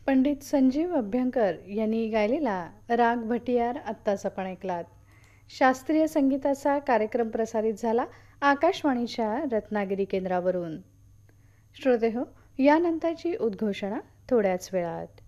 पंडित संजीव अभ्यंकर यांनी गायलेला राग भटियार आत्ताच आपण ऐकलात. शास्त्रीय संगीताचा कार्यक्रम प्रसारित झाला आकाशवाणीच्या रत्नागिरी केंद्रावरून. श्रोते हो, यानंतरची उद्घोषणा थोड्याच वेळात.